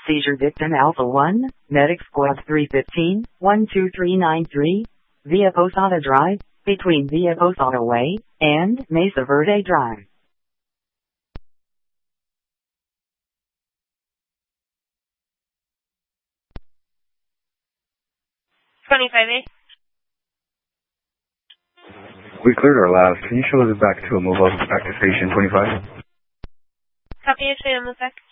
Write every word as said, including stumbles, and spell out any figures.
seizure victim Alpha one, Medic Squad three fifteen, one two three nine three, via Posada Drive, between Via Posada Way and Mesa Verde Drive. twenty-five A. We cleared our labs. Can you show us back to a mobile back to station twenty-five? Copy, show you move back.